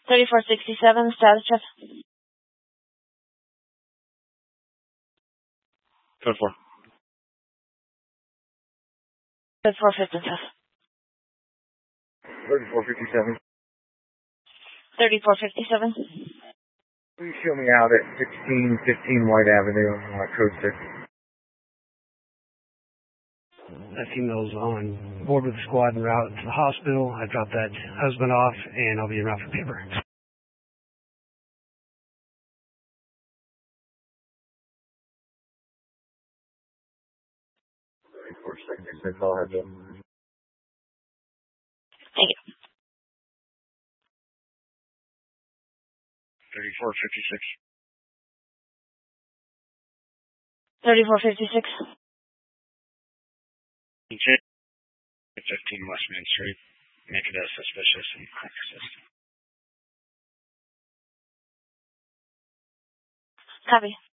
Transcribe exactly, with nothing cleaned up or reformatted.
thirty-four sixty-seven, status check. Code four. Code four fifty-seven. thirty-four fifty-seven. thirty-four fifty-seven. Please show me out at sixteen fifteen White Avenue, uh, code six. That female's on board with the squad en route to the hospital. I dropped that husband off, and I'll be en route for paper. thirty-four sixty-six, I'll have them. Thank you. thirty-four fifty-six. thirty-four fifty-six. fifteen West Main Street. Make it as suspicious and access. Copy.